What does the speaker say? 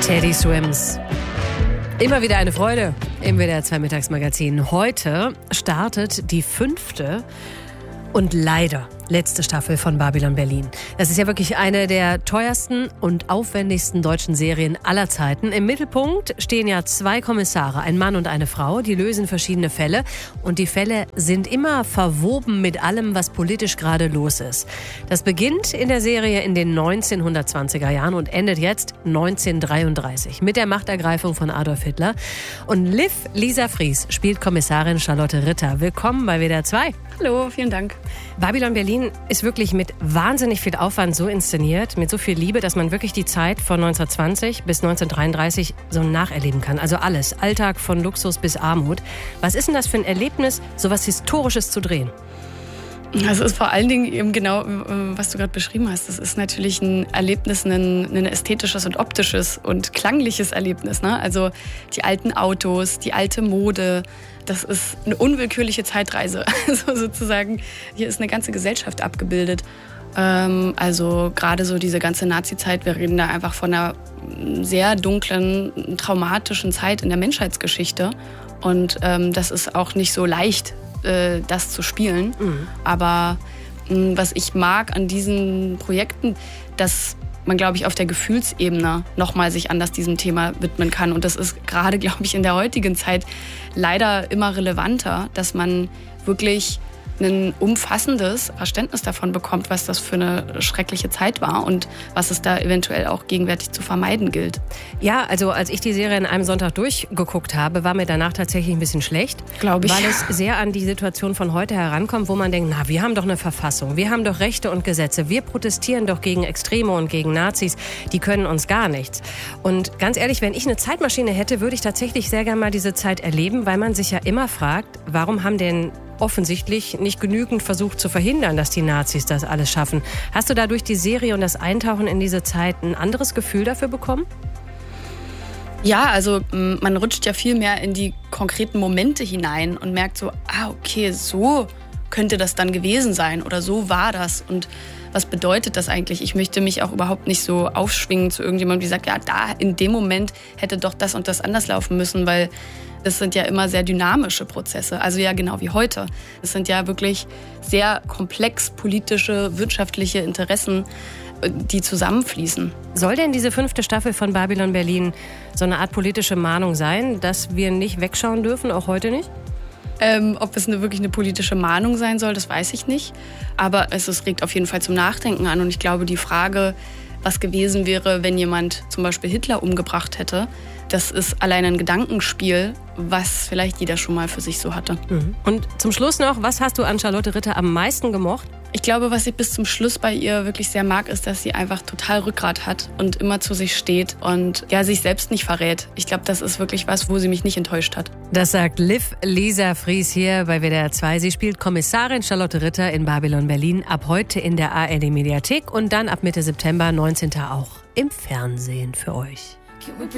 Teddy Swims. Immer wieder eine Freude im WDR 2 Mittagsmagazin. Heute startet die 5. und leider letzte Staffel von Babylon Berlin. Das ist ja wirklich eine der teuersten und aufwendigsten deutschen Serien aller Zeiten. Im Mittelpunkt stehen ja 2 Kommissare, ein Mann und eine Frau, die lösen verschiedene Fälle. Und die Fälle sind immer verwoben mit allem, was politisch gerade los ist. Das beginnt in der Serie in den 1920er Jahren und endet jetzt 1933 mit der Machtergreifung von Adolf Hitler. Und Lisa Fries spielt Kommissarin Charlotte Ritter. Willkommen bei WDR 2. Hallo, vielen Dank. Babylon Berlin ist wirklich mit wahnsinnig viel Aufwand so inszeniert, mit so viel Liebe, dass man wirklich die Zeit von 1920 bis 1933 so nacherleben kann. Also alles, Alltag von Luxus bis Armut. Was ist denn das für ein Erlebnis, so was Historisches zu drehen? Also es ist vor allen Dingen eben genau, was du gerade beschrieben hast. Das ist natürlich ein Erlebnis, ein ästhetisches und optisches und klangliches Erlebnis, ne? Also die alten Autos, die alte Mode, das ist eine unwillkürliche Zeitreise. Also sozusagen, hier ist eine ganze Gesellschaft abgebildet. Also gerade so diese ganze Nazi-Zeit, wir reden da einfach von einer sehr dunklen, traumatischen Zeit in der Menschheitsgeschichte. Und das ist auch nicht so leicht, das zu spielen. Aber was ich mag an diesen Projekten, dass man, glaube ich, auf der Gefühlsebene nochmal sich anders diesem Thema widmen kann. Und das ist gerade, glaube ich, in der heutigen Zeit leider immer relevanter, dass man wirklich ein umfassendes Verständnis davon bekommt, was das für eine schreckliche Zeit war und was es da eventuell auch gegenwärtig zu vermeiden gilt. Ja, also als ich die Serie an einem Sonntag durchgeguckt habe, war mir danach tatsächlich ein bisschen schlecht. Glaube ich. Weil es sehr an die Situation von heute herankommt, wo man denkt, na, wir haben doch eine Verfassung, wir haben doch Rechte und Gesetze, wir protestieren doch gegen Extreme und gegen Nazis, die können uns gar nichts. Und ganz ehrlich, wenn ich eine Zeitmaschine hätte, würde ich tatsächlich sehr gerne mal diese Zeit erleben, weil man sich ja immer fragt, warum haben denn offensichtlich nicht genügend versucht zu verhindern, dass die Nazis das alles schaffen. Hast du da durch die Serie und das Eintauchen in diese Zeit ein anderes Gefühl dafür bekommen? Ja, also man rutscht ja viel mehr in die konkreten Momente hinein und merkt so, okay, so könnte das dann gewesen sein oder so war das. Und was bedeutet das eigentlich? Ich möchte mich auch überhaupt nicht so aufschwingen zu irgendjemandem, die sagt, ja, da in dem Moment hätte doch das und das anders laufen müssen, weil das sind ja immer sehr dynamische Prozesse, also ja genau wie heute. Es sind ja wirklich sehr komplex politische, wirtschaftliche Interessen, die zusammenfließen. Soll denn diese 5. Staffel von Babylon Berlin so eine Art politische Mahnung sein, dass wir nicht wegschauen dürfen, auch heute nicht? Ob es wirklich eine politische Mahnung sein soll, das weiß ich nicht. Aber es regt auf jeden Fall zum Nachdenken an. Und ich glaube, die Frage, was gewesen wäre, wenn jemand zum Beispiel Hitler umgebracht hätte, das ist allein ein Gedankenspiel, was vielleicht jeder schon mal für sich so hatte. Und zum Schluss noch, was hast du an Charlotte Ritter am meisten gemocht? Ich glaube, was ich bis zum Schluss bei ihr wirklich sehr mag, ist, dass sie einfach total Rückgrat hat und immer zu sich steht und ja, sich selbst nicht verrät. Ich glaube, das ist wirklich was, wo sie mich nicht enttäuscht hat. Das sagt Lisa Fries hier bei WDR 2. Sie spielt Kommissarin Charlotte Ritter in Babylon Berlin, ab heute in der ARD-Mediathek und dann ab Mitte September 19. auch im Fernsehen für euch.